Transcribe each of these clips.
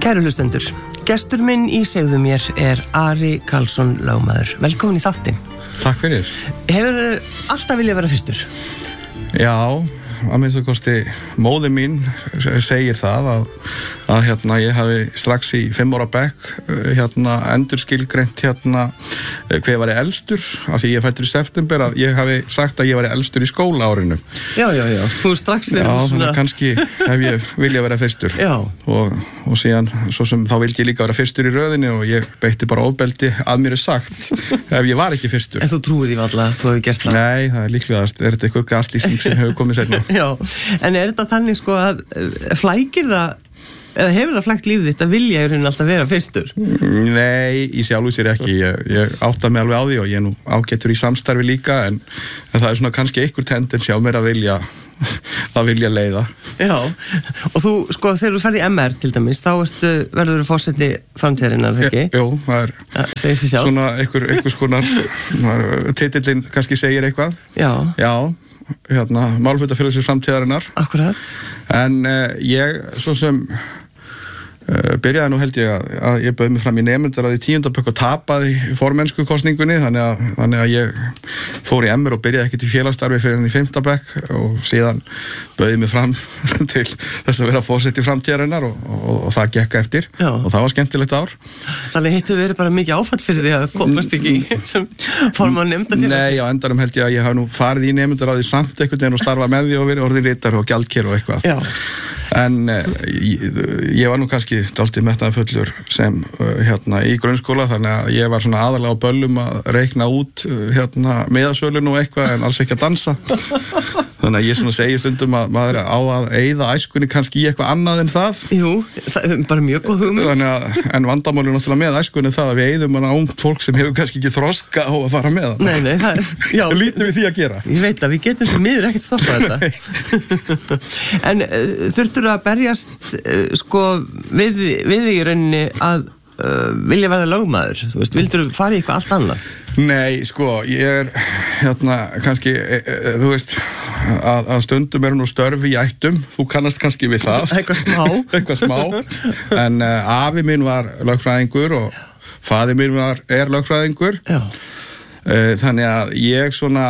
Kæru hlustendur, gestur minn í Segðu mér Ari Karlsson lögmaður. Velkomin í þáttinn. Takk fyrir. Hefurðu alltaf viljað vera fyrstur? Já, að minnstu kosti móðir mín segir það að ég hafi strax í 5 ára bekk endurskilgreint hver var ég elstur, af því ég fættur í september, að ég hafi sagt að ég var elstur í skólaárinu. Já, þú strax verið svona... Já, þannig að kannski hef ég viljað vera fyrstur. Já. Og síðan, svo sem þá vildi ég líka vera fyrstur í röðinni og ég beitti bara ofbeldi að mér sagt ef ég var ekki fyrstur. En þú trúið því varla, þú hefur gert það? Nei, það er líklegast, þetta einhver gaslýsing sem hefur komið seinna. Já, en þetta þannig sko að flækir það, eða hefur það flækt lífið þitt að vilja í rauninni alltaf vera fyrstur? Nei, í sjálfu sér ekki. Ég átta mig alveg á því og ég er nú ágættur í samstarfi líka, en það er svona kannski einhver tendens hjá mér að vilja leiða. Já, og þú, sko, þegar þú ferð í MR til dæmis, þá verður þú forseti framtíðarinnar, ekki? Jú, það er svona einhvers konar, titillinn kannski segir eitthvað. Já, málfundafélagsins framtíðarinnar. Akkurat. En ég, svo sem byrjaði nú held ég að ég bauð mig fram í nemendaráði í 10. bekk og tapaði formennsku kosningunni, þannig að ég fór í MR og byrjaði ekki til félagsstarfi fyrir enn í 5. bekk og síðan bauði mig fram til þess að vera forseti framtíðarinnar og það gekk eftir. Já. Og það var skemmtilegt ár. Þannig hittu verið bara mikið áfall fyrir því að komast ekki sem formann nefndafélagsins? Nei, á endanum held ég að ég hafi nú farið í nemendaráði samt einhvern veginn og starfa með því og verið orðin ritari og gjaldkeri og eitthvað. Já. En ég var nú kannski dálítið metnaðarfullur sem í grunnskóla, þannig að ég var svona aðalega á böllum að reikna út miðasölun og eitthvað en alls ekki að dansa. Þannig að ég svona segi stundum að maður á að eyða æskunni kannski í eitthvað annað en það. Jú, það er bara mjög góð hugmynd. En vandamálið er náttúrulega með æskunni það að við eyðum hana ungt fólk sem hefur kannski ekki þroska á að fara með það. Nei, það já. Lítið við því að gera. Ég veit að við getum sem miður ekkert stoppað þetta. En þurftur að berjast sko við í rauninni að vilja verða lögmaður? Þú veist, vildur þú fara í eitthvað allt annað? Nei, sko, ég kannski, þú veist, að stundum nú störfi í ættum, þú kannast kannski við það. Eitthvað smá. En afi minn var lögfræðingur og faðir minn er lögfræðingur. Já. Þannig að ég svona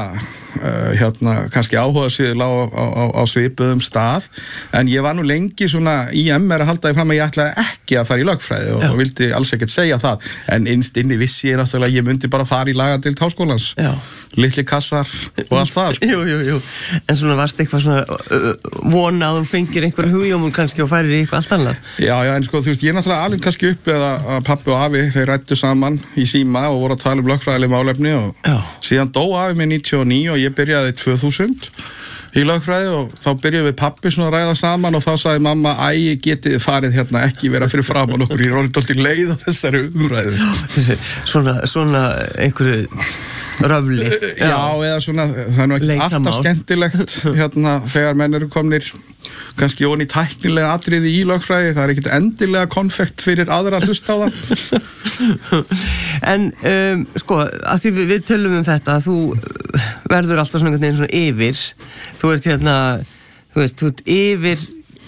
kannski áhuga sig á svipuðum stað, en ég var nú lengi svona í MR að halda því fram að ég ætlaði ekki að fara í lögfræði og vildi alls ekkert segja það, en innst inni vissi ég náttúrulega að ég myndi bara fara í lagadeild háskólans. Já. Litli kassar og allt það, sko. Jú. En svona varst eitthvað svona vona að þú fengir einhverja hugjómun kannski og færir í eitthvað allt annað? Já, en sko, þú veist, ég er náttúrulega alveg kannski upp eða að pabbi og afi, þeir ræddu saman í síma og voru að tala lögfræðileg málefni og síðan dó afi mig 99 og ég byrjaði 2000 í lögfræði og þá byrjuðum við pabbi svona að ræða saman og þá sagði mamma getið farið ekki vera fyrir framan okkur, ég er orðið dálítið leið á þessari umræðu. Svona einhverju röfli. Já, eða svona, það er nú ekki alltaf skemmtilegt þegar menn eru komnir kannski onni tæknilega atriði í lögfræði, það er ekkert endilega konfekt fyrir aðra að hlusta á það. En sko, að því við tölum þetta að þú verður alltaf svona einhvern veginn svona yfir, þú ert þú ert yfir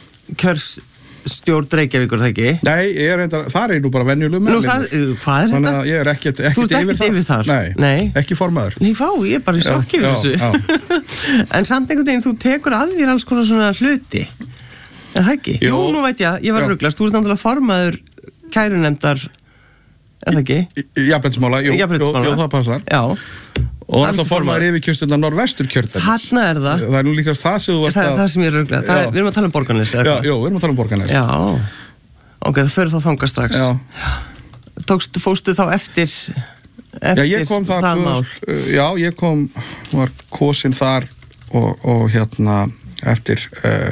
kjörsstjórn Reykjavíkur, það ekki? Nei, það er nú bara venjulegum menn. Hvað er þetta? Þannig að ég er ekkert yfir þar. Nei, ekki formaður. Nei, ég er bara í sjokki yfir þessu. En samt einhvern veginn, þú tekur að þér alls konar svona hluti. Er það ekki? Jú, nú veit ég var ruglast. Þú ert náttúrulega formaður kærunefndar, er það ekki? Jafnréttismála, jú, það passar. Já. Og það er formaður yfirkjörstjórnar Norðvesturkjördæmis. Þarna er það. Það er nú líkast það sem þú varst að... Það sem ég er ruglað. Við erum að tala um Borgarnes, eða hvað? Já, við erum að tala um Borgarnes. Já. Ok, það fyrir þá þangað strax. Já. Fórstu þá eftir það mál? Já, ég var kosin þar og eftir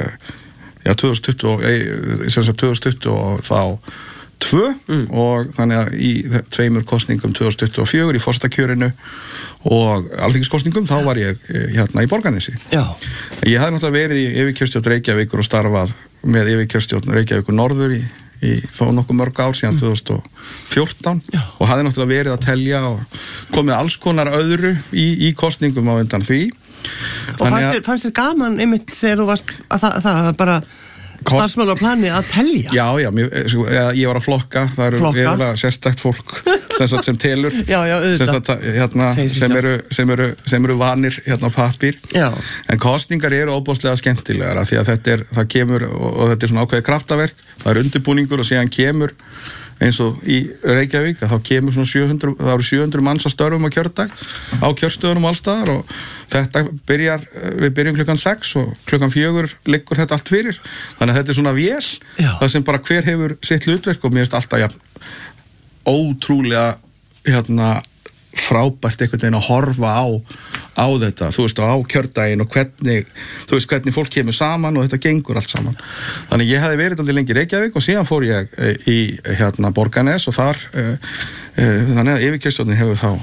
2020 og þá 2 og þannig að í 2 kosningum 2024 í forsetakjörinu og alþingiskosningum þá var ég í Borgarnesi. Já. Ég hafði náttúrulega verið í yfirkjörstjórn Reykjavíkur og starfað með yfirkjörstjórn Reykjavíkur Norður í nokkuð mörg ár síðan 2014 og hafði náttúrulega verið að telja og komið alls konar öðru í kosningum á undan því. Og fannst þér gaman einmitt þegar þú varst að það bara starfsmannaplani að telja? Já, ég var að flokka, það eru yfirlega sérstækt fólk sem telur, sem eru vanir hérna á pappír, en kosningar eru óbúslega skemmtilegar af því að það kemur, og þetta er svona ákveðið kraftaverk, það er undirbúningur og síðan kemur eins og í Reykjavík að þá kemur svona 700, það eru 700 manns að störfum á kjördag á kjörstöðunum allstaðar og þetta við byrjum klukkan 6 og klukkan 4 liggur þetta allt fyrir, þannig að þetta er svona vél, það sem bara hver hefur sitt hlutverk og mér finnst alltaf ótrúlega frábært einhvern veginn að horfa á þetta, þú veist, á kjördaginn og hvernig fólk kemur saman og þetta gengur allt saman. Þannig ég hefði verið aldrei lengi í Reykjavík og síðan fór ég í Borgarnes og þar þannig að yfirkjörstjórnin hefur þá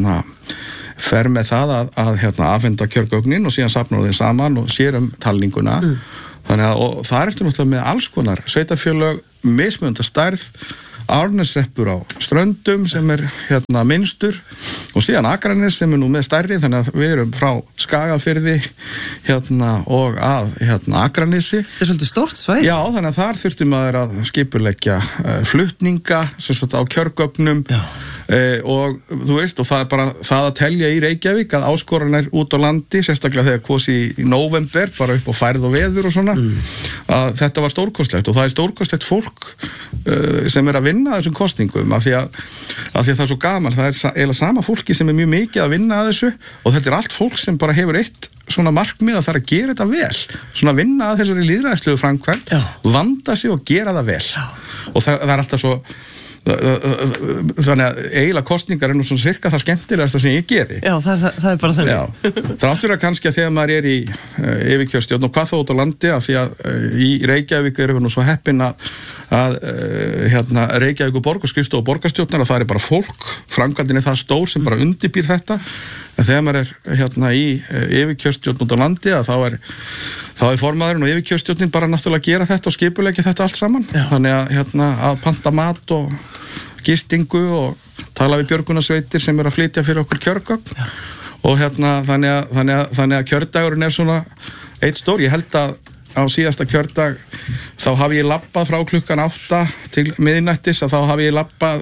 fer með það að afhenda kjörgögnin og síðan safnar þeim saman og sér talninguna. Þannig að og það ertu náttúrulega með alls konar sveitarfélög, mismunandi stærð, Árneshreppur á Ströndum sem er minnstur og síðan Akranes sem er nú með stærri, þannig að við erum frá Skagafirði og að Akranesi. Þetta er svolítið stórt svæði. Já, þannig að þar þurfti maður að skipuleggja flutninga sem sagt á kjörgögnum og þú veist, og það er bara það að telja í Reykjavík að áskoranir út á landi, sérstaklega þegar kosi í nóvember, bara upp á færð og veður og svona, að þetta var stórkostlegt og það er stórkostlegt fólk sem er að vinna þessum kosningum af því að það er svo gaman, það er eiginlega sama fólki sem er mjög mikið að vinna að þessu og þetta er allt fólk sem bara hefur eitt svona markmið að það er að gera þetta vel, svona vinna að þessari lýðræðislegu framkvæmd, vanda sig og gera það vel og það er alltaf svo þannig að eiginlega kosningar er nú svona cirka það skemmtilegasta sem ég geri. Já, það er bara þannig. Já, þrátt fyrir að kannski að þegar maður er í yfirkjörstjórn og hvað þá út á landi af því að í Reykjavík erum við nú svo heppin að Reykjavík og borgarskrifstofa og borgarstjórnar og það er bara fólk, framkvæmdin er það stór sem bara undirbýr þetta, en þegar maður er í yfirkjörstjórn út á landi að þá er formaðurinn og yfirkjörstjórnin bara náttúrulega að gera þetta og skipuleggja þetta allt saman. Þannig að panta mat og gistingu og tala við björgunarsveitir sem er að flytja fyrir okkur kjörgögn og þannig að kjördagurinn er svona eitt stór. Ég held að á síðasta kjördag þá hafi ég labbað frá klukkan 8 til miðnættis að þá hafi ég labbað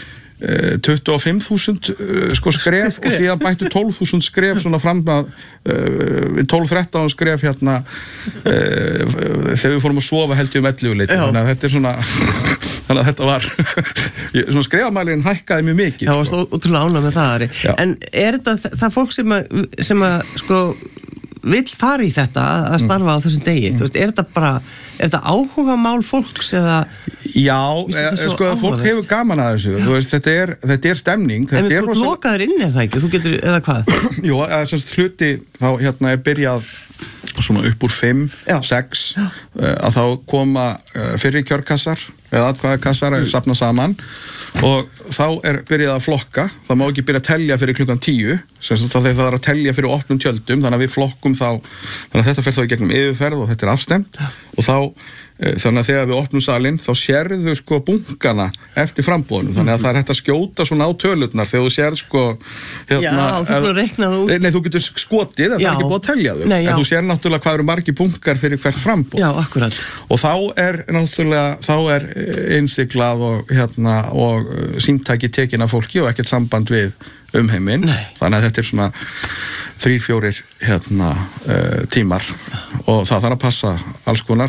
25.000 skref og síðan bættu 12.000 skref svona fram að 12-13 skref þegar við fórum að sofa held ég 11 leiti, þannig að þetta er svona þannig að þetta var svona skrefamælirinn hækkaði mjög mikið. Það var ótrúlega ánægð með það, Ari. En er þetta það fólk sem að vill fara í þetta að starfa á þessum degi, þú veist, er þetta áhugamál fólks eða? Já, fólk hefur gaman að þessu, þú veist, þetta er stemning. En þú lokaður inn er það ekki, þú getur, eða hvað? Jú, hluti, þá er byrjað svona upp úr 5, 6 að þá koma fyrri kjörkassar eða atkvæðakassar að safna saman og þá er byrjað að flokka, það má ekki byrja að telja fyrir klukkan 10, það er að telja fyrir opnum tjöldum, þannig að við flokkum þannig að þetta fer þá í gegnum yfirferð og þetta er afstemt og þannig að þegar við opnum salinn þá sérðu bunkana eftir frambúðunum, þannig að það er hægt að skjóta svona á tölurnar þegar þú sérð Já, þú getur reiknað út. Nei, þú getur skotið, það er ekki búið að telja þau, en þú sér náttúrulega hvað eru margir bunkar fyrir hvert frambúð. Já, akkurat. Og þá er innsiglað og símtæki tekin af fólki og ekkert samband við umheiminn, þannig að þetta er svona 3-4 tímar og það þarf að passa alls konar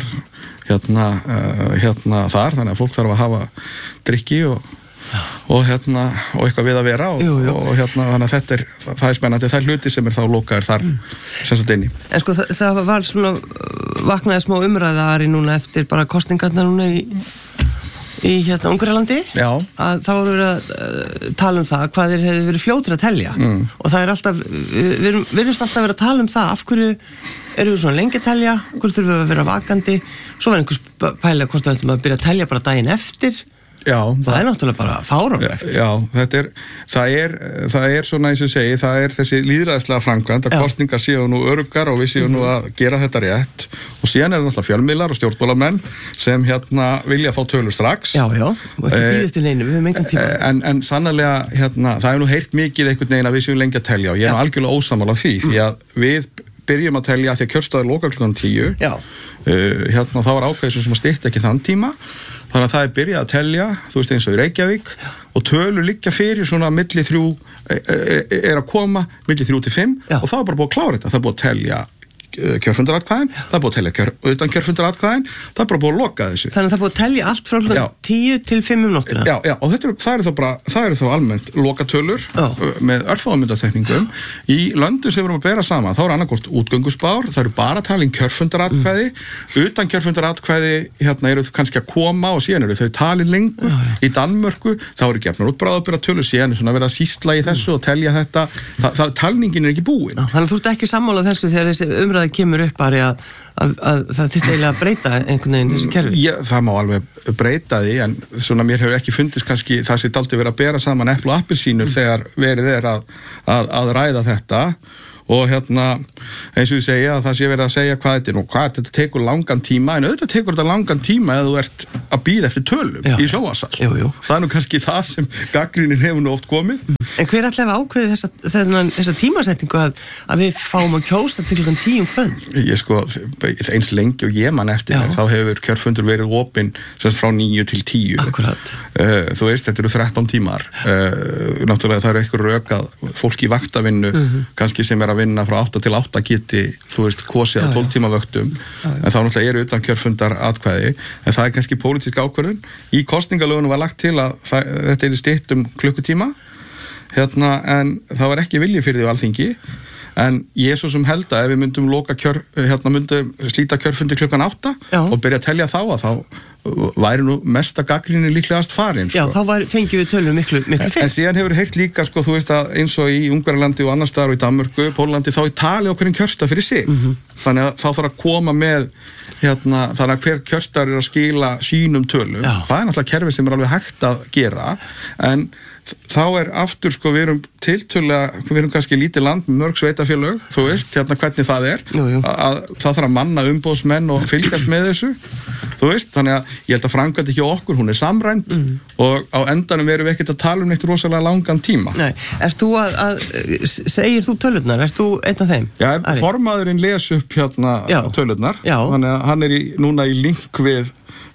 þar, þannig að fólk þarf að hafa drykki og eitthvað við að vera og þannig að það er spennandi, það er hluti sem er þá lokaður þar sem sagt inni. En það var svona vaknaði smá umræðari núna eftir bara kosningarna núna í Ungverjalandi að þá voru við að tala um það hvað þeir hefði verið fljótir að telja og það er alltaf, við erum alltaf verið að tala um það, af hverju erum við svona lengi að telja, hverju þurfum við að vera vakandi, svo var einhvers pælega hvort við ætlum að byrja að telja bara daginn eftir. Já, það er náttúrulega bara fáránlegt. Já, það er svona eins og segi, það er þessi lýðræðislega framkvæmd að kosningar séu nú öruggar og við séu nú að gera þetta rétt og síðan er náttúrulega fjölmiðlar og stjórnmálamenn sem vilja fá tölur strax. Já, og ekki býð eftir neinu, við höfum engan tíma. En sannarlega, það er nú heyrt mikið einhvern veginn að við séum lengi að telja og ég er algjörlega ósammála því að við byrjum að telja því að kjörstaðir loka klukkan 10 hérna þá var ákveðið sem að stytta ekki þann tíma þannig að það byrjað að telja þú veist eins og í Reykjavík og tölur liggja fyrir svona milli 3 að koma milli 3 til 5 og það bara búið að klára þetta það búið að telja kjörfundaratkvæðin, það búið að telja utan kjörfundaratkvæðin, það búið að loka þessu. Þannig að það búið að telja allt frá 10 til 5 nóttina. Já, og það eru þá almennt lokatölur með örfáðmyndatekningum í löndum sem við erum að bera saman, þá eru annarkort útgöngusbár, það eru bara talin kjörfundaratkvæði, utan kjörfundaratkvæði hérna eru þau kannski að koma og síðan eru þau talin lengur. Í Danmörku, þá eru gefnar út bráðabirgðatölur, síðan er svona verið að sýsla í þessu og telja þetta, talningin er ekki búin. Þannig að þú ert ekki sammála þessu þegar þessi umræða kemur upp bara að það þyrfti eiginlega að breyta einhvern veginn þessu kerfi? Það má alveg breyta því en svona mér hefur ekki fundist kannski það sé dálítið verið að bera saman epli og appelsínur þegar verið er að ræða þetta og hérna eins og ég segja að það sé verið að segja hvað þetta er og hvað þetta tekur langan tíma en auðvitað tekur þetta langan tíma eða þú ert að bíða eftir tölum í sjónvarpssal. Það er nú kannski það sem gagnrýnin hefur nú oft komið. En hver ætlaði að ákveði þessa tímasetningu að við fáum að kjósa til klukkan 10 kvöld? Ég sko, eins lengi og ég man eftir þá hefur kjörfundur verið opinn frá 9 til 10. Akkurat. Þú veist, þetta eru 13 tímar. Náttúrulega það eru eitthvað rök að fólk í vaktavinnu kannski sem er að vinna frá 8 til 8 geti, þú veist, kosið á 12 tíma vöktum en þá náttúrulega eru utan kjörfundar atkvæði en það er kannski pólitísk ákvörðun. Í kosningalögunum var lagt til að þetta er stytt klukkutíma hérna, en það var ekki vilji fyrir því á Alþingi en ég er svo sem held að ef við myndum myndum slíta kjörfundi klukkan 8 og byrja að telja þá væri nú mesta gagnrýni líklegast farin sko. Já, þá fengjum við tölum miklu fyrr. En síðan hefur heyrt líka, sko, þú veist að eins og í Ungverjalandi og annars staðar og í Danmörku, Pólandi, þá tali á hverjum kjörstað fyrir sig. Þannig að þá þarf að koma með þannig að hver kjörstað er að skila sínum tölum. Það er náttúrulega kerfi sem er alveg hægt að gera, en þá er aftur, sko, við erum kannski lítið land með mörg sveitafélög, þú veist, hvernig það er, að það þarf að manna umboðsmenn og fylgjast með þessu, þú veist, þannig að ég held að framkvæmd ekki okkur, hún er samræmd og á endanum erum við ekkert að tala neitt rosalega langan tíma. Nei, ert þú segir þú tölurnar, ert þú einn af þeim? Já, formaðurinn les upp tölurnar, þannig að hann er núna í link við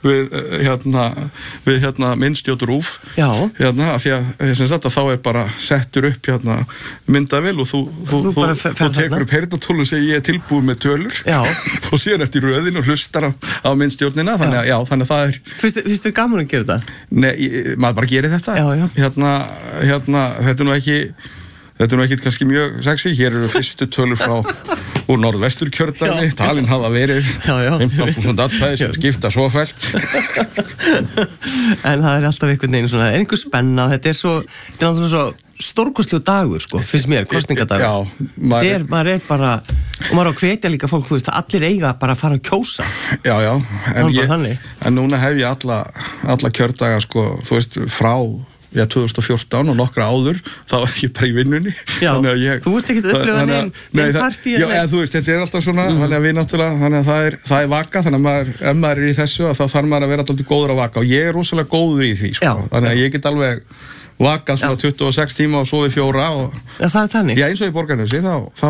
minnstjótt RÚV af því að þá er bara settur upp myndavél og þú tekur upp heyrnartól og segir ég er tilbúið með tölur og síðan eftir röðin og hlustar á minnstjórnina þannig að það er Finnst þér gaman að gera þetta? Nei, maður bara gerir þetta þetta er nú ekki kannski mjög sexy, hér eru fyrstu tölur úr norðvesturkjördæmi, talin hafa verið 15.000 atkvæði sem skipta svo fellt. En það er alltaf einhvern veginn svona, einhver spenna, þetta er náttúrulega svo stórkostlegur dagur, sko, finnst mér, kosningadagur. Maður er bara, og maður á að hvetja líka fólk, þú veist, allir eiga bara að fara að kjósa. Já, en núna hef ég alla kjördaga, sko, þú veist, frá 2014 og nokkra áður þá er ég bara í vinnunni. Já, þú ert ekkert upplifað neinn partí. Já, þú veist, þetta er alltaf svona þannig að við náttúrulega, þannig að það er vaka þannig að ef maður er í þessu þá þarf maður að vera alltaf góður að vaka og ég er rosalega góður í því, sko. Þannig að ég get alveg vakað svona 26 tíma og sofið 4 og það er þannig. Já, eins og í Borgarnesi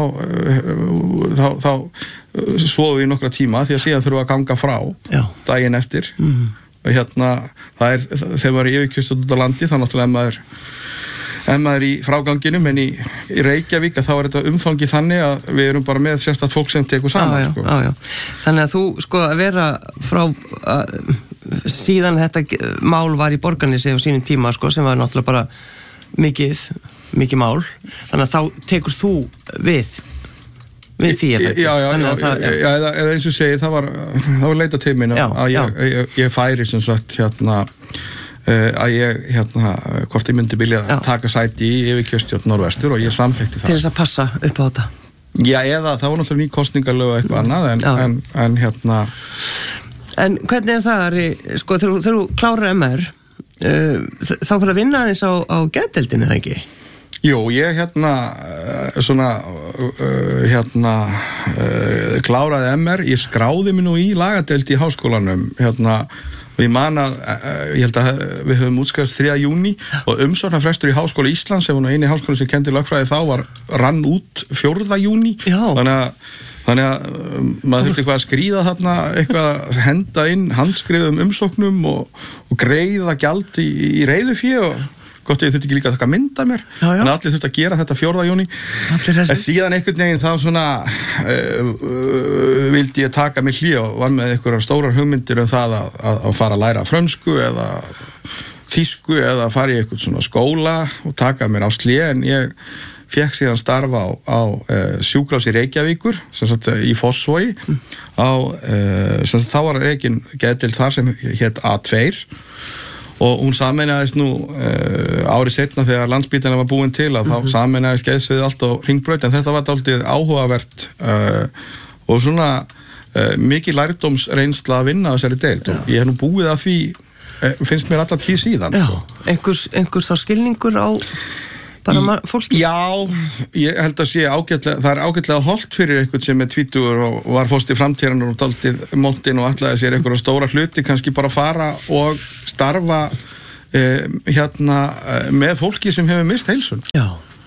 þá sofið í nokkra tíma því að síðan þurfum að ganga frá daginn eftir. Og það er þegar maður er yfirkjörstað út á landi þá náttúrulega ef maður er í fráganginum en í Reykjavík þá er þetta umfangi þannig að við erum bara með sérstakt fólk sem tekur saman sko. Þannig að þú sko að vera frá síðan þetta mál var í Borgarnesi á sínum tíma sko sem var náttúrulega bara mikið mál þannig að þá tekur þú við því eða eins og segir það var leita til mín að ég færi sem sagt að ég hvort ég myndi vilja taka sæti í yfirkjörstjórn Norðvestur og ég samþykkti það til þess að passa upp á þetta eða það var náttúrulega ný kosningalög og eitthvað annað en hvernig er það sko þegar þú klárar MR þá fyrir að vinna aðeins á geðdeildinni eða ekki? Jú, ég kláraði MR, ég skráði mig nú í lagadeild í háskólanum, og ég man að, ég held að við höfum útskrifast 3. júní og umsóknarfrestur í Háskóla Íslands, sem var nú eini háskóli sem kendi lögfræði þá, rann út 4. júní, þannig að þannig að maður þurfti eitthvað að skríða þarna, eitthvað að henda inn handskriðum umsóknum og greiða gjald í reiðufé og gott ég þurfti ekki líka að taka mynda mér en allir þurfti að gera þetta 4. júní en síðan einhvern veginn þá svona vildi ég taka mig hlé og var með einhverjar stórar hugmyndir það að fara að læra frönsku eða þýsku eða fara í eitthvað svona skóla og taka mér á hlé en ég fekk síðan starfa á sjúkrahúsi Reykjavíkur sem sagt í Fossvogi sem sagt þá var reikin geðdeild þar sem hét A2 og hún sameinaðist nú árið seinna þegar Landspítalinn var búinn til að þá sameinaðist geðsviðið allt á Hringbraut en þetta var dálítið áhugavert og svona mikið lærdómsreynsla að vinna á þessari deild og ég hef nú búið að því finnst mér allar tíð síðan einhvers þá skilningur á bara fólki? Já, ég held að sé ágætlega, það ágætlega holdt fyrir eitthvað sem tvítugur og var fórst í framtíðan og daldið montinn og ætlaði sér eitthvað stóra hluti, kannski bara fara og starfa með fólki sem hefur mist heilsun. Já,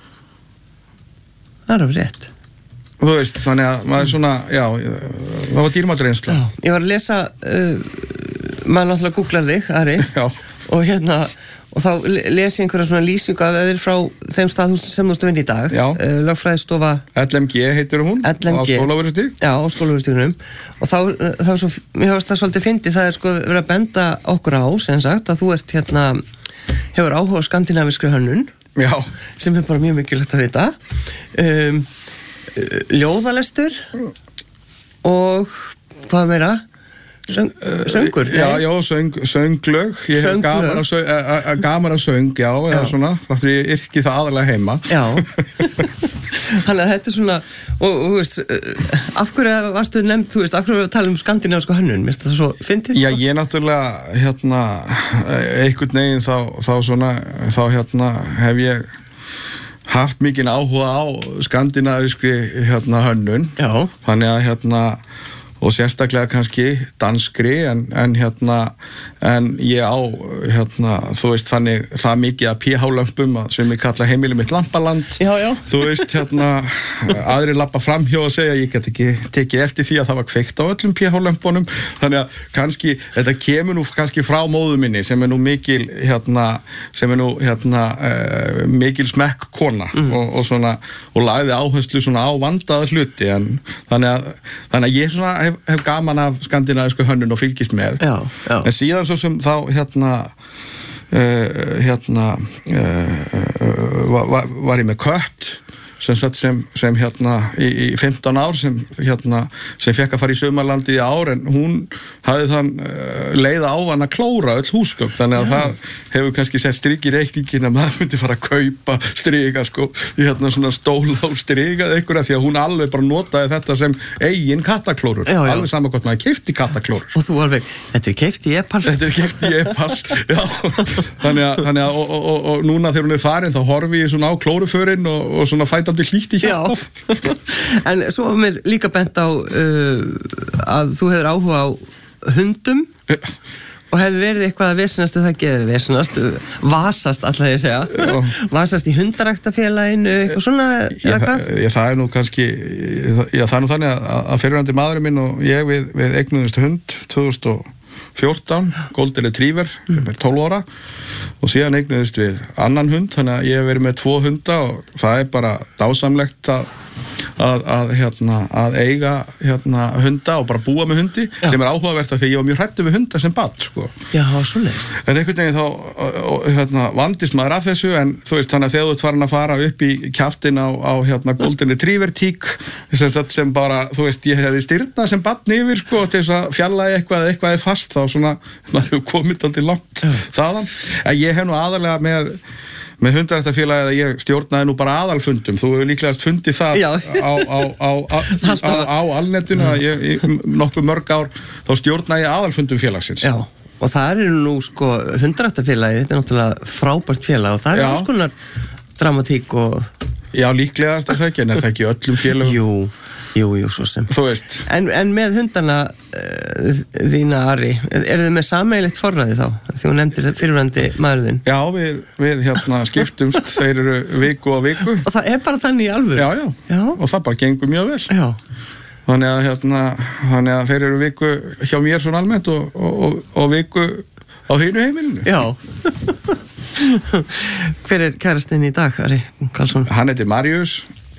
það er rétt. Þú veist, þannig að maður svona, það var dýrmætt reynsla. Já, ég var að lesa, maður náttúrulega googlar þig, Ari, og þá lesi einhverja svona lýsingu af þeir frá þeim stað sem þú vinni í dag. Lögfræðistofa LMG heitir hún á Skólavörðustíg. Já, á Skólavörðustígnum. Og þá svo, mér hefast það svolítið fyndið, það er sko verið að benda okkur á, sem sagt, að þú ert hefur áhuga á skandinavískri hönnun. Já. Sem er bara mjög mikilvægt að vita. Ljóðalestur og hvað meira? Söngur? Já, sönglög. Ég hef gaman að söng, eða svona, fráttur ég yrki það aðalega heima. Já. Þannig að þetta er svona, og þú veist, af hverju varstu nefnt, þú veist, af hverju við tala skandinavísku hönnun, minnst það svo fyndið? Já, ég náttúrulega, einhvern veginn þá hef ég haft mikinn áhuga á skandinavískri hönnun. Já. Þannig að og sérstaklega kannski danskri en ég á þú veist þannig það mikið að pH-lömpum sem ég kalla heimili mitt lampaland. Já. Þú veist aðrir labba framhjá og segja ég get ekki tekið eftir því að það var kveikt á öllum pH-lömpunum þannig að kannski þetta kemur nú kannski frá móður minni sem er nú mikil mikil smekk kona og svona og lagði áherslu svona á vandaða hluti en þannig að ég svona hef gaman af skandinavísku hönnun og fylgist með. Já. En síðan svo sem þá var ég með kött sem í 15 ár sem fekk að fara í sumarlandið í ár en hún hafði þann leiða á hann að klóra öll húsgögn þannig að það hefur kannski sett strik í reikningin að maður myndi fara að kaupa strika í svona stóla og strika einhverja því að hún alveg bara notaði þetta sem eigin kattaklórur alveg saman hvort maður keypti kattaklórur og þú alveg, þetta er keypt í Epal já þannig að og núna þegar hún er farin þá horfi ég svona á klóruförin og svona fætandi hlýtt í hjartað en svo var mér líka bent á að þú hefur áhuga á hundum og hefur verið eitthvað að vesenast eða ekki vesenast, vasast alltaf ég segja, vasast í hundaræktafélaginu eitthvað svona það er nú kannski það er nú þannig að fyrirvændi maðurinn minn og ég við eignuðumst hund 2014, Golden Retriever sem er 12 ára og síðan eignuðumst við annan hund þannig að ég hef verið með 2 hunda og það er bara dásamlegt að eiga hunda og bara búa með hundi sem er áhugavert af því ég var mjög hræddur við hunda sem barn Já, svoleiðis. En einhvern veginn þá vandist maður af þessu en þú veist þannig að þegar þú ert farin að fara upp í kjaftin á Golden Retriever tík sem bara, þú veist, ég hefði styrnað sem barn yfir til þess að fjalla eitthvað er fast þá svona hefur komið aldrei langt þaðan en ég hef nú aðalega með hundaræktafélagið að ég stjórnaði nú bara aðalfundum þú hefur líklegast fundið það á alnetinu að ég nokkuð mörg ár þá stjórnaði ég aðalfundum félagsins og það eru nú hundaræktafélagið, þetta er náttúrulega frábært félag og það eru alls konar dramatík og Já, líklegast er það ekki, en er það ekki öllum félagum? Jú, svo sem. Þú veist. En með hundana þína, Ari, þið með sameiginlegt forræði þá? Því hún nefndir fyrirvændi maðurinn. Já, við skiptumst, þeir eru viku á viku. Og það er bara þannig í alvöru? Já, og það bara gengur mjög vel. Já. þannig að þeir eru viku hjá mér svona almennt og viku á hinu heimilinu. Já. Hver kærastinn í dag, Ari Karlsson? Hann heitir Marius,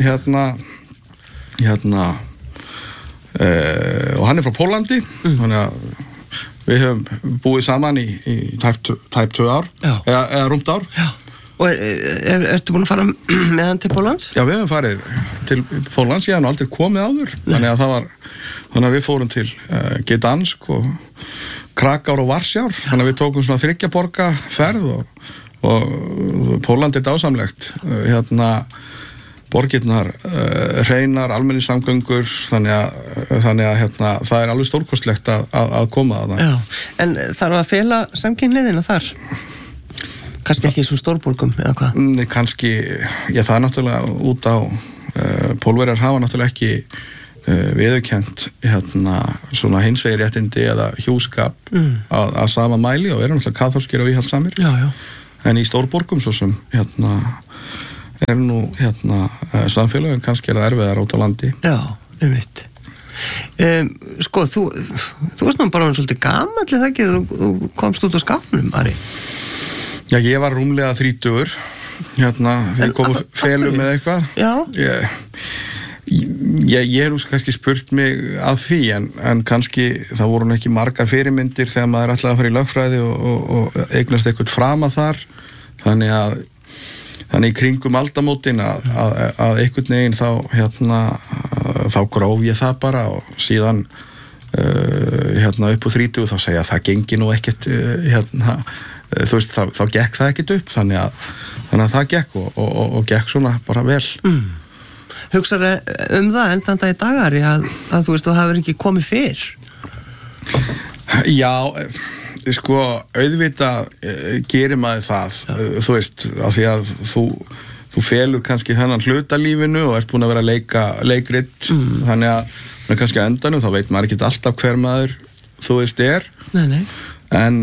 og hann frá Pólandi, þannig að við höfum búið saman í tæp 2 ár, eða rúmt ár. Já. Og ertu búin að fara með hann til Póllands? Já, við höfum farið til Póllands, ég hef aldrei komið áður, þannig að við fórum til Gdansk og Krakáu og Varsjár, þannig að við tókum svona 3 borga ferð og Pólland dásamlegt, borgirnar hreinar, almenningssamgöngur, þannig að það alveg stórkostlegt að koma að það. Já, en þarf að fela samkynhneigðina þar? Kannski ekki í svo stórborgum, eða hvað? Kannski, já, það náttúrulega út á Pólverjar hafa náttúrulega ekki viðurkennt svona hinsegin-réttindi eða hjúskap að sama mæli og eru náttúrulega kaþólskir og íhaldssamir. Já. En í stórborgum svo sem nú samfélögum kannski það erfiðar út á landi. Já, einmitt. Sko, þú varst nú bara svolítið gamall, eða ekki? Þú komst út á skápnum, Ari. Já, ég var rúmlega 30 þegar komu felum með eitthvað. Já. Ég hef kannski spurt mig að því, en kannski það voru ekki margar fyrirmyndir þegar maður ætlaði að fara í lögfræði og eignast eitthvað frama þar, þannig í kringum aldamótin að einhvern veginn þá gróf ég það bara og síðan upp á 30 þá segja að það gengi nú ekkert þú veist, þá gekk það ekkert upp, þannig að það gekk og gekk svona bara vel. Hugsaðu það enn þann dag í dagari að þú veist, þú hafur ekki komið fyrr? Já, sko, auðvitað gerir maður það, þú veist, af því að þú felur kannski þennan hlutalífinu og ert búin að vera að leika leikrit, þannig að kannski á endanum, þá veit maður ekki alltaf hver maður, þú veist, Nei. En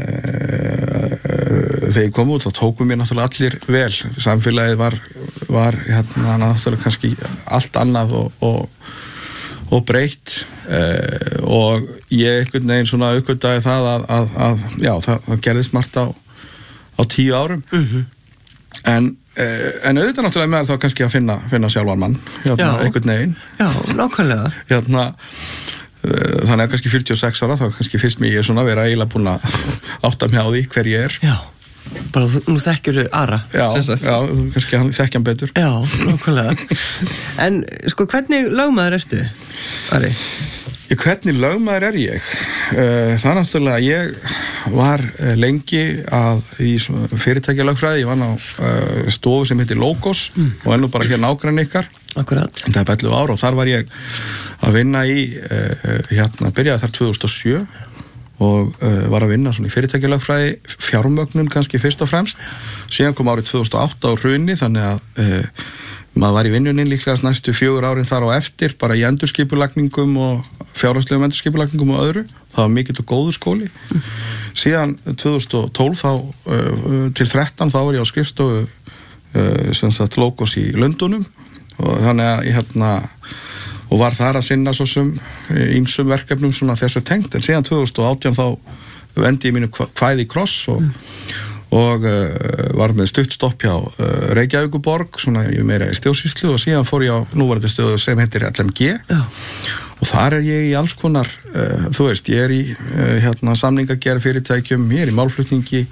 þegar ég kom út, þá tókum mér náttúrulega allir vel, samfélagið var náttúrulega kannski allt annað og breytt og ég einhvern veginn svona uppgötaði það að það gerðist margt á 10 árum en auðvitað náttúrulega með þá kannski að finna sjálfan mann einhvern veginn. Já, nákvæmlega. Þannig að kannski 46 ára þá kannski fyrst mér ég svona vera eiginlega búin að átta mig á því hver ég er. Já, bara nú þekkjur Ara. Já, kannski hann þekkja hann betur. Já, nákvæmlega. En sko, hvernig lögmaður ertu, Ari? Hvernig lögmaður er ég? Það er náttúrulega, ég var lengi í fyrirtækja lögfræði, ég var á stofu sem heitir Logos og ennú bara hér nágrann ykkar. Akkurat. Það er 11 ár og þar var ég að vinna byrjaði þar 2007 og var að vinna svona í fyrirtækja lögfræði, fjármögnun kannski fyrst og fremst. Síðan kom árið 2008 á hruni, þannig að maður var í vinnuninn líklegast næstu 4 árin þar á eftir, bara í endurskipulagningum og fjárhagslegum endurskipulagningum og öðru. Það var mikill og góður skóli. Síðan 2012 til 13 þá var ég á skrifstofu Logos í Lundunum og þannig að ég og var þar að sinna svo sem ýmsum verkefnum svona þessu tengt, en síðan 2018 þá vendi ég mínu kvæði í Kross og var með stuttstopp hjá Reykjavíkurborg, svona meira í stjórnsýslu og síðan fór ég á núverandi stöðu sem heitir LMG. Já. Og þar er ég í alls konar, þú veist, ég er í samningagerð fyrirtækjum, ég er í málflutningi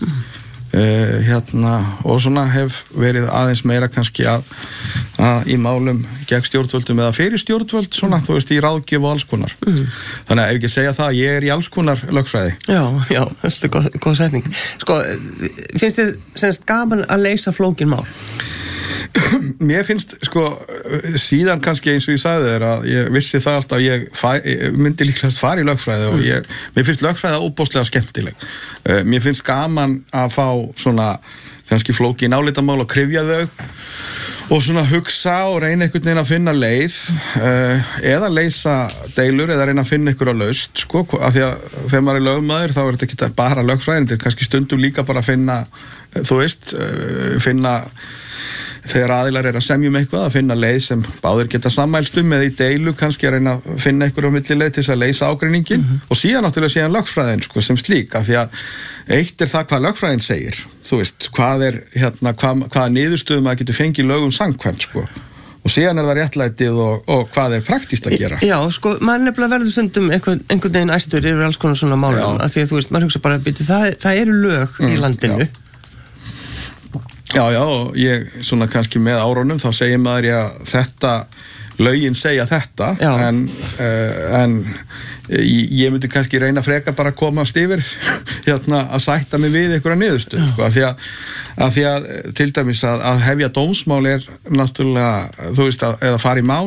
og svona hef verið aðeins meira kannski að í málum gegn stjórnvöldum eða fyrir stjórnvöld svona, þú veist, í ráðgjöf og alls konar. Þannig að ef ekki segja það, ég er í alls konar lögfræði. Já, þetta er góð setning. Sko, finnst þér semst gaman að leysa flókin mál? Mér finnst, sko, síðan kannski eins og ég sagði þér að ég vissi það alltaf að ég myndi líklegast fara í lögfræði og mér finnst lögfræði óbóðslega skemmtileg. Mér finnst gaman að fá svona kannski flókin álitamál og kryfja þau og svona hugsa og reyna einhvern veginn að finna leið eða leysa deilur eða reyna að finna einhverja lausn, sko, af því að þegar maður er lögmaður þá er þetta ekki bara lögfræði, þetta er kannski stundum líka bara að finna, þú veist, finna þegar aðilar að semja eitthvað að finna leið sem báðir geta sammælst eða í deilu kannski að reyna að finna einhverjum millileið til þess að leysa ágreiningin og síðan náttúrulega síðan lögfræðin sko, sem slík, af því að eitt það hvað lögfræðin segir, þú veist, hvaða niðurstöðum að getur fengið lögum samkvæmt sko. Og síðan það réttlætið og hvað praktískt að gera. Já, sko, maður nefnilega verður stundum einhvern veginn æstur yfir alls konar svona málum, af því að þú veist, maður hugsa bara það eru lög í landinu. Já, og ég svona kannski með árunum þá segir maður lögin segja þetta, en ég myndi kannski reyna frekar bara að komast yfir að sætta mig við einhverja niðurstöðu, sko, af því að til dæmis að hefja dómsmál náttúrulega, þú veist, eða fara í mál,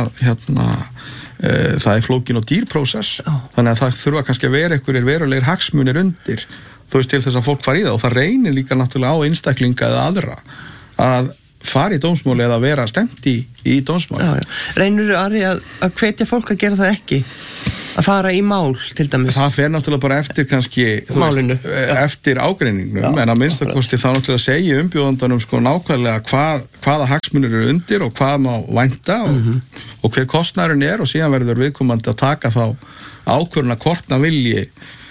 það flókin og dýr prósess, þannig að það þurfa kannski að vera einhverjir verulegir hagsmunir undir, þú veist, til þess að fólk fara í það og það reynir líka náttúrulega á einstaklinga eða aðra að fara í dómsmáli eða vera stemt í dómsmáli. Reynirðu, Ari, að hvetja fólk að gera það ekki? Að fara í mál, til dæmis? Það fer náttúrulega bara eftir kannski, málinu, eftir ágreiningnum, en að minnstakosti þá náttúrulega segja umbjóðandanum sko nákvæmlega hvaða hagsmunir eru undir og hvað má vænta og hver kostnaðurinn og síðan verður viðkomandi að taka þá ákvörðuna hvort hann vilji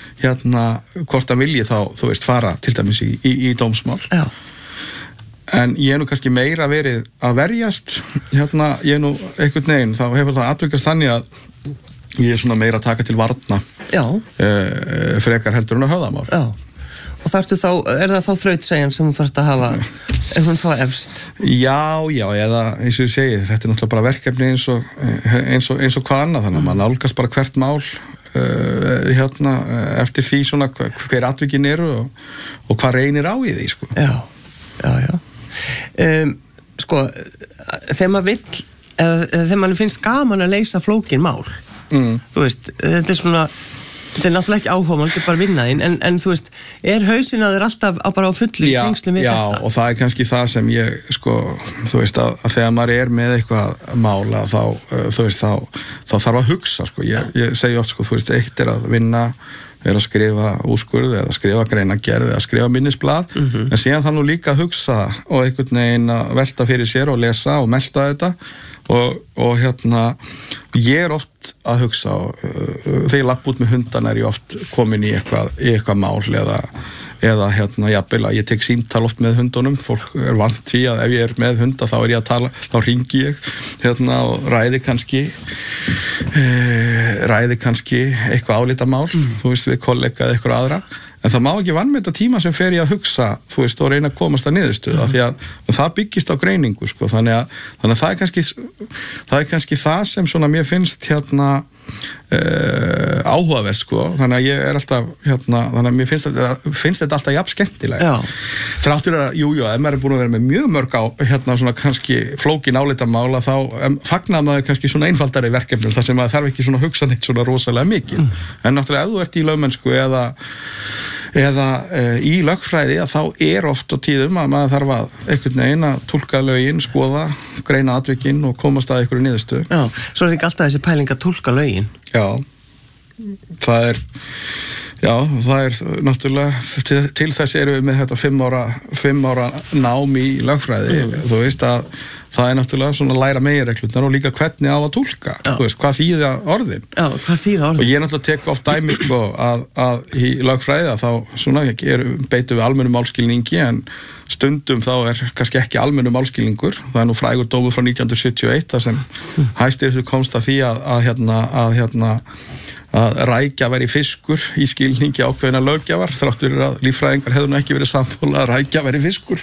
þá, þú veist, fara til dæmis í dómsmál. Já. En ég nú kannski meira verið að verjast, ég nú einhvern veginn, þá hefur það atvikast þannig að ég svona meira að taka til varna. Já. Frekar heldur en að höfðamál. Já. Og er það þá þrautsegjan sem þú þarft að hafa, ef hún þá efst? Já, eða eins og ég segi, þetta er náttúrulega bara verkefni eins og hvað annað, þannig að maður nálgast bara hvert mál eftir því svona hver atvikin eru og hvað reynir á í því, sko. Já. Sko, þegar maður vill eða þegar maður finnst gaman að leysa flókin mál, þú veist, þetta er náttúrulega ekki áhugamál, þetta er bara vinnaðinn, en þú veist, hausinn að þeir alltaf bara á fullu í tengslum við þetta? Já, og það er kannski það sem ég, sko, þú veist, að þegar maður með eitthvað mála, þá, þú veist, þá þarf að hugsa, sko, ég segi oft, sko, þú veist, eitt að vinna að skrifa úrskurð eða skrifa greinagerð eða skrifa minnisblað, en síðan það nú líka að hugsa og einhvern veginn að velta fyrir sér og lesa og melta þetta og ég oft að hugsa og þegar ég lapp út með hundan ég oft komin í eitthvað mál eða jafnvel að ég tek símtal oft með hundunum, fólk vant því að ef ég með hunda þá ég að tala, þá hringi ég og ræði kannski eitthvað álitamál, þú veist, við kollega eða eitthvað aðra, en það má ekki vanmeta tíma sem fer ég að hugsa, þú veist, og reyna að komast að niðurstöðu, af því að það byggist á greiningu, sko, þannig að það er kannski það sem svona mér finnst áhugavert, sko, þannig að ég alltaf þannig að mér finnst þetta alltaf jafn skemmtilega. Þráttur að, ef maður búin að vera með mjög mörg á svona kannski flókin álitamála, þá fagnar maður kannski svona einfaldari verkefnum, þar sem maður þarf ekki svona að hugsa neitt svona rosalega mikið, en náttúrulega ef þú ert í lögmennsku eða í lögfræði, að þá oft á tíðum að maður þarf að einhvern veginn að túlka lögin, skoða, greina atvikin og komast að einhverju niðurstöðu. Já, svo ekki alltaf þessi pæling að túlka lögin. Já, það er náttúrulega, til þess erum við með þetta 5 ára nám í lögfræði, þú veist að það er náttúrulega svona læra meginreglurnar og líka hvernig á að túlka, þú veist, hvað þýða orðin. Já, hvað þýða orðin? Og ég náttúrulega tek oft dæmi, sko, að í lögfræði að þá svona beitum við almennum málskilningi, en stundum þá kannski ekki almennum málskilningur, það nú frægur dómur frá 1971, þar sem Hæstiréttur komst að því að rækja væri fiskur í skilningi ákveðina löggjafar, þráttur að líffræðingar hefðu nú ekki verið sammála að rækja væri fiskur.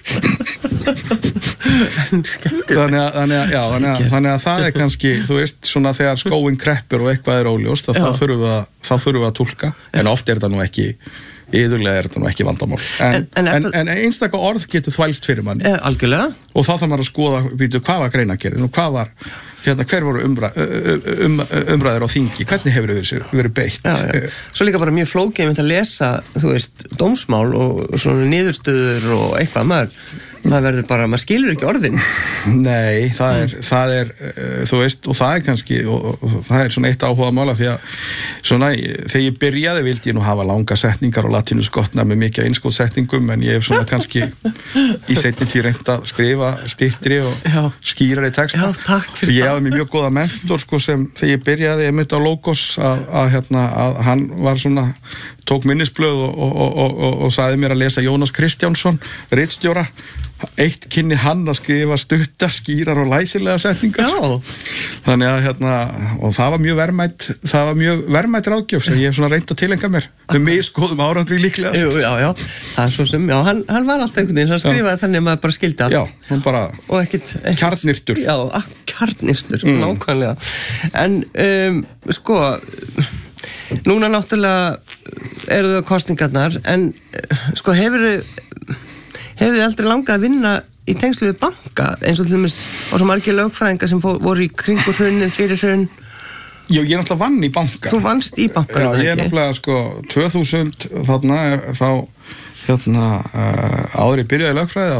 Þannig að það kannski, þú veist, svona þegar skóin kreppur og eitthvað óljóst, þá þurfum við að túlka, en oft þetta nú ekki, iðurlega þetta nú ekki vandamál. En einstaka orð getur þvælst fyrir manni. Algjörlega. Og þá þarf maður að skoða, hvað var greinagerðin og hvað var, hver voru umræður á þingi, hvernig hefur verið beitt. Svo líka bara mjög flókið að lesa, þú veist, dómsmál og svona niðurstöður og eitthvað, maður það verður bara, maður skilur ekki orðin. Nei, það er þú veist, og það er kannski og það er svona eitt áhuga mála því að svona, þegar ég byrjaði vildi ég nú hafa langa setningar og latínuskotna með mikið einskóðsetningum, en ég hef svona kannski í seinni tíð reynt að skrifa styttri og skýrari texta. Já, takk fyrir það. Ég hafði mér mjög góða mentor sko, sem þegar ég byrjaði einmitt á Logos að hann var svona tók minnisblöð og sagði mér að lesa Jónas Kristjánsson, ritstjóra. Eitt kynni hann að skrifa stuttar, skýrar og læsilega setningar. Já. Þannig að og það var mjög verðmætt ráðgjöf sem ég hef svona reynt að tilengja mér. Með misgóðum árangri líklegast. Jú, já. Það er svo sem, já, hann var alltaf einhvern veginn, hann skrifaði þannig að maður bara skildi allt. Já, hann bara kjarnyrtur. Já, kjarnyrtur, nákvæmlega. En, sko, núna náttúrulega eru það kosningarnar, en sko hefur þið aldrei langað að vinna í tengslu við banka, eins og til dæmis og svo margir lögfræðingar sem voru í kringu hrunið, fyrir hrun? Já, ég náttúrulega vann í banka. Þú vannst í bankanum, ekki? Já, ég náttúrulega sko 2000 þarna, áður ég byrjaði í lögfræði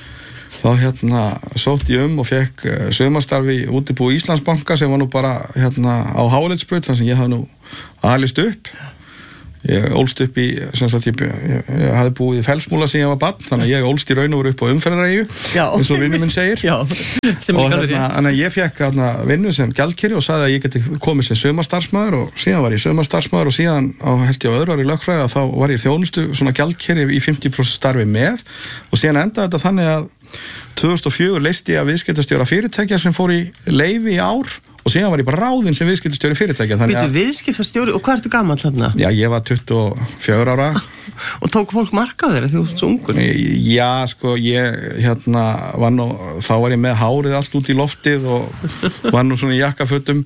þá sótti ég og fekk sumarstarfi í útibú Íslandsbanka sem var nú bara á Háleitsbraut, þar sem ég hafði nú alist upp. Ég ólst upp í, ég hafði búið í Fellsmúla síðan ég var barn, þannig að ég ólst í raun og veru upp á Umferðaræju, eins og vinur minn segir. Já, sem líka alveg rétt. Þannig að ég fekk vinnu sem gjaldkeri og sagði að ég geti komið sem sumarstarfsmaður og síðan var ég sumarstarfsmaður og síðan held ég á öðru ári í lögfræði að þá var ég þjónustu svona gjaldkeri í 50% starfi með og síðan endaði þetta þannig að 2004 leysti ég að viðskiptastjóra fyrirtækja sem fór í leyfi í ár og síðan var ég bara ráðinn sem viðskiptastjóri fyrirtækja. Býtu viðskiptastjóri og hvað ertu gamall þarna? Já, ég var 24 ára. Og tók fólk mark á þér þú ert svo ungur? Já, sko, ég var nú, þá var ég með hárið allt út í loftið og var nú svona í jakkafötum.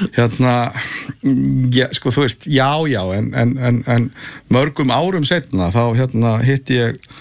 Sko, þú veist, já, en mörgum árum seinna þá hitti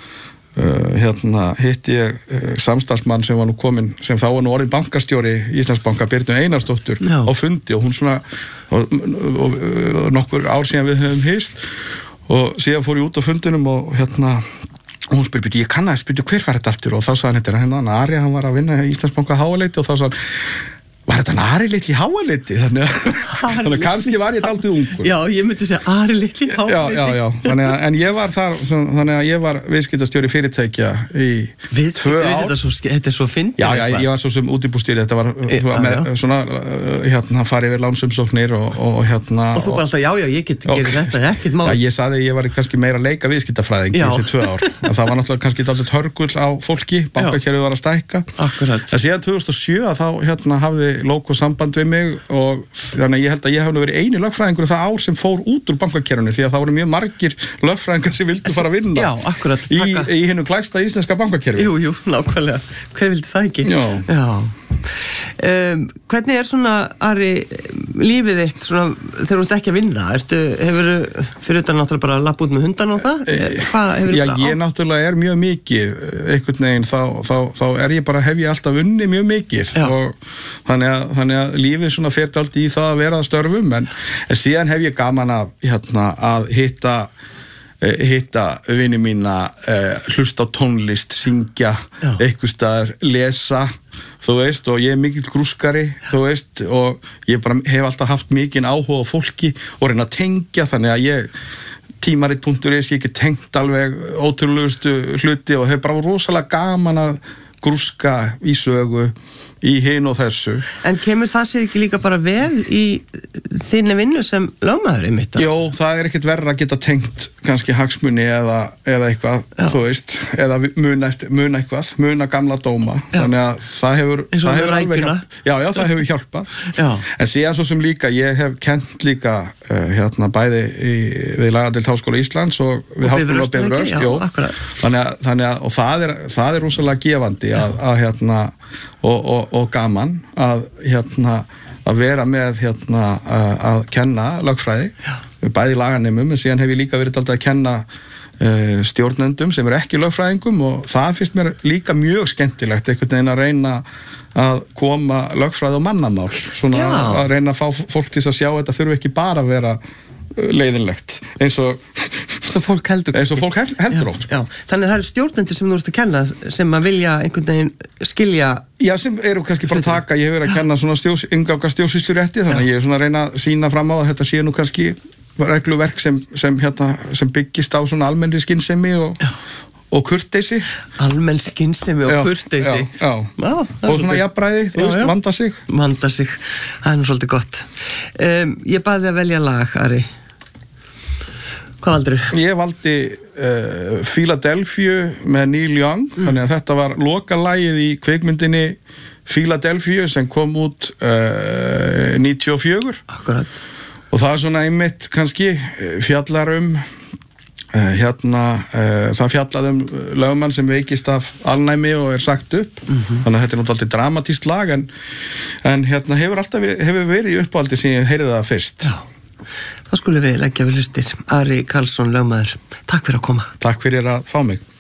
ég samstarfsmann sem var nú komin, sem þá var nú orðin bankastjóri Íslandsbanka, Birnu Einarsdóttur á fundi og hún svona og nokkur ár síðan við höfum hist og síðan fór ég út á fundinum og hún spyr, ég kannast, hver var þetta aftur og þá sagði hann Ari, hann var að vinna í Íslandsbanka Háaleiti og þá sagði hann var þetta Ari litli Háaleiti? Þannig að kannski var ég dálítið ungur. Já, ég myndi segja Ari litli Háaleiti. Já. En ég var þar, þannig að ég var viðskiptastjóri fyrirtækja í 2 ár. Þetta er svo fyndið. Já, ég var svo sem útibústjóri, þetta var með svona, farið yfir lánsumsóknir og Og þú bara alltaf, já, ég get gerði þetta, ekkert mál. Já, ég sagði að ég var kannski meira að leika viðskiptafræðing í þessi 2 ár. Það var náttúrulega kannski dálítið hörgull á fólki, bankakerfið var að stækka. Akkurat. En síðan 2007 þá hafði Logos samband við mig og þannig að ég held að ég hef nú verið eini lögfræðingur það ár sem fór út úr bankakerfinu því að það voru mjög margir lögfræðingar sem vildu fara að vinna. Já, akkurat. Í hinu glæsta íslenska bankakerfi. Jú, nákvæmlega. Hver vildi það ekki? Já. Hvernig er svona, Ari, lífið þitt svona, þegar þú ert ekki að vinna? Hefurðu fyrir þetta náttúrulega bara að lappa út með hundan á það? Já, ég náttúrulega er mjög mikið einhvern veginn, þá er ég bara, hef ég alltaf unni mjög mikið og þannig að lífið svona fer alltaf í það að vera að störfum en síðan hef ég gaman að hitta vini mína, hlusta á tónlist, syngja, einhvers staðar, lesa, þú veist, og ég er mikill grúskari, þú veist, og ég bara hef alltaf haft mikinn áhuga á fólki og reyna að tengja, þannig að ég tímarit.is, ég get tengt alveg ótrúlegustu hluti og hef bara rosalega gaman að grúska í sögu, í hinn og þessu. En kemur það sér ekki líka bara vel í þinni vinnu sem lögmaður einmitt? Jó, það er ekkert verra að geta tengt kannski hagsmuni eða eitthvað, þú veist, eða muna gamla dóma. Þannig að það hefur alveg hjálpað. Já, það hefur hjálpað. En síðan svo sem líka, ég hef kennt líka bæði við Lagadeild Háskóla Íslands og við Háskóla Bifröst. Þannig að og það er rosalega gefandi og gaman að vera með að kenna lögfræði bæði laganemum, en síðan hef ég líka verið að kenna stjórnendum sem eru ekki lögfræðingum og það finnst mér líka mjög skemmtilegt einhvern veginn að reyna að koma lögfræði og mannamál, svona að reyna að fá fólk til að sjá þetta þurfi ekki bara að vera leiðinlegt eins og fólk heldur oft. Já. Þannig það eru stjórnendur sem þú ert að kenna sem að vilja einhvern veginn skilja. Já, sem eru kannski bara að taka, ég hef verið að kenna svona innganga stjórnsýslurétti, þannig að ég er svona að reyna að sína fram á að þetta sé nú kannski regluverk sem byggist á svona almennri skynsemi og kurteisi. Almenn skynsemi og kurteisi. Já. Og svona jafnræði, vanda sig. Það er nú svolítið gott. Ég baði að velja lag, Ari. Hvað valdur þú? Ég valdi Philadelphia með Neil Young, þannig að þetta var lokalagið í kvikmyndinni Philadelphia sem kom út 94. Akkurat. Og það er svona einmitt kannski fjallar það fjallaði lögmann sem veikist af alnæmi og er sagt upp, þannig að þetta er náttúrulega dramatískt lag en hefur verið í uppáldi sem ég heyrði það fyrst. Já, þá skulum við leggja við hlustir. Ari Karlsson, lögmaður, takk fyrir að koma. Takk fyrir að fá mig.